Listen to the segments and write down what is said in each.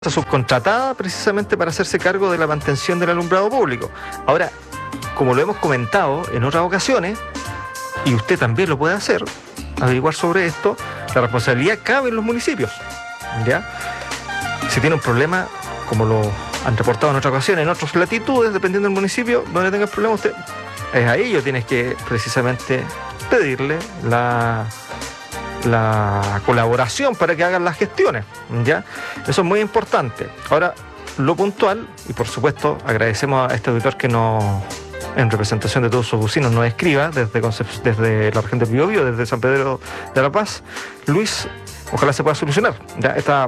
subcontratada precisamente para hacerse cargo de la mantención del alumbrado público. Ahora, como lo hemos comentado en otras ocasiones, y usted también lo puede hacer, averiguar sobre esto, la responsabilidad cabe en los municipios, ¿ya? Si tiene un problema, como lo han reportado en otras ocasiones, en otras latitudes, dependiendo del municipio donde tenga el problema, usted es a ellos tienes que precisamente pedirle la colaboración para que hagan las gestiones, ¿ya? Eso es muy importante. Ahora, lo puntual, y por supuesto agradecemos a este auditor que en representación de todos sus vecinos nos escriba desde la región del Biobío, desde San Pedro de la Paz. Luis, ojalá se pueda solucionar, ¿ya? Esta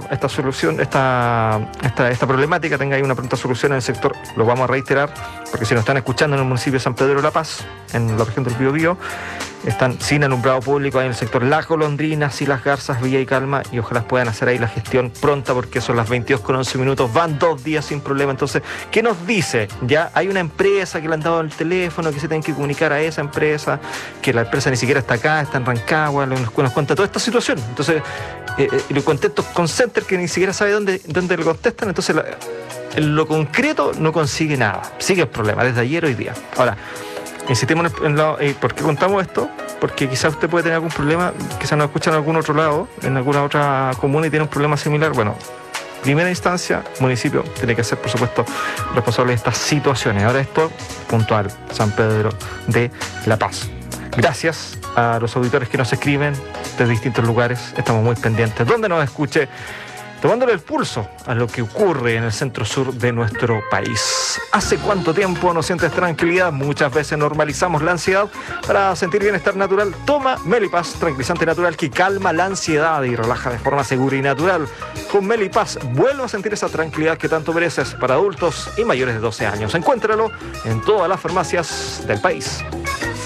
problemática tenga ahí una pronta solución en el sector. Lo vamos a reiterar, porque si nos están escuchando en el municipio de San Pedro de la Paz, en la región del Biobío, están sin alumbrado público ahí en el sector Las Golondrinas y Las Garzas, Villa y Calma, y ojalá puedan hacer ahí la gestión pronta, porque son las 22:11, van 2 días sin problema. Entonces, ¿qué nos dice? Ya hay una empresa que le han dado el teléfono, que se tienen que comunicar a esa empresa, que la empresa ni siquiera está acá, está en Rancagua, nos cuenta toda esta situación. Entonces, le contesto con center que ni siquiera sabe dónde le contestan. Entonces, en lo concreto no consigue nada, sigue el problema desde ayer hoy día. Ahora, insistimos ¿por qué contamos esto? Porque quizás usted puede tener algún problema, quizás nos escuchan en algún otro lado, en alguna otra comuna, y tiene un problema similar. Bueno, primera instancia, municipio tiene que ser, por supuesto, responsable de estas situaciones. Ahora esto, puntual, San Pedro de la Paz. Gracias a los auditores que nos escriben desde distintos lugares, estamos muy pendientes. Donde nos escuche, tomándole el pulso a lo que ocurre en el centro sur de nuestro país. ¿Hace cuánto tiempo no sientes tranquilidad? Muchas veces normalizamos la ansiedad. Para sentir bienestar natural, toma Melipaz, tranquilizante natural que calma la ansiedad y relaja de forma segura y natural. Con Melipaz, vuelve a sentir esa tranquilidad que tanto mereces, para adultos y mayores de 12 años. Encuéntralo en todas las farmacias del país.